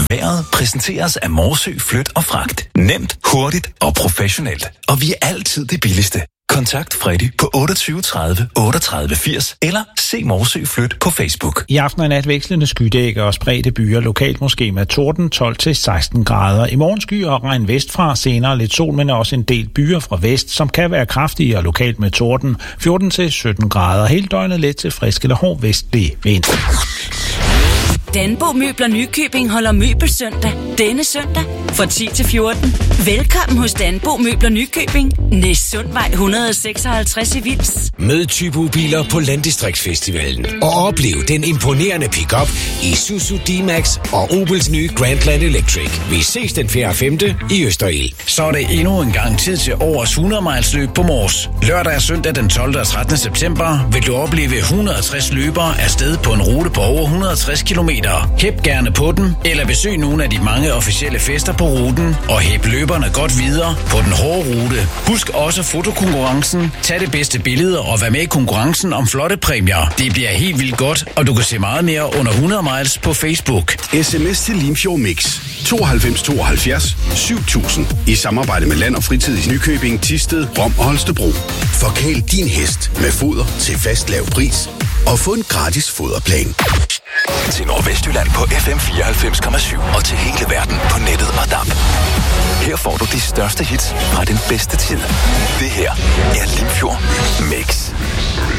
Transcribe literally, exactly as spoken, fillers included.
Vejret præsenteres af Morsø Flyt og Fragt. Nemt, hurtigt og professionelt. Og vi er altid det billigste. Kontakt Freddy på otteogtyve tredive otteogtredive firs eller se Morsø Flyt på Facebook. I aften er nat vekslende skydække og spredte byer, lokalt måske med torden tolv til seksten grader. I morgen skyer og regn vestfra, senere lidt sol, men også en del byer fra vest, som kan være kraftige og lokalt med torden fjorten til sytten grader. Hele døgnet let til frisk eller hård vestlig vind. Danbo Møbler Nykøbing holder møbelsøndag denne søndag fra ti til fjorten. Velkommen hos Danbo Møbler Nykøbing, Næssundvej et hundrede og seksoghalvtreds i Vils. Mød Typo-biler på Landdistriktsfestivalen og oplev den imponerende pick-up Isuzu D-Max og Opels nye Grandland Electric. Vi ses den fjerde og femte i Østerild. Så er det endnu en gang tid til årets hundrede miles løb på Mors. Lørdag og søndag den tolvte og trettende september vil du opleve et hundrede og tres løbere afsted på en rute på over et hundrede og tres kilometer. Hæb gerne på den, eller besøg nogle af de mange officielle fester på ruten, og hæb løberne godt videre på den hårde rute. Husk også fotokonkurrencen, tag det bedste billeder og vær med i konkurrencen om flotte præmier. Det bliver helt vildt godt, og du kan se meget mere under hundrede miles på Facebook. S M S til Limfjord Mix tooghalvfems tooghalvfjerds syv tusind i samarbejde med Land og Fritid i Nykøbing, Thisted, Rom og Holstebro. Forkæl din hest med foder til fast lav pris og få en gratis foderplan. Til Nordvestjylland på F M fireoghalvfems komma syv og til hele verden på nettet og D A B. Her får du de største hits fra den bedste tid. Det her er Limfjord Mix.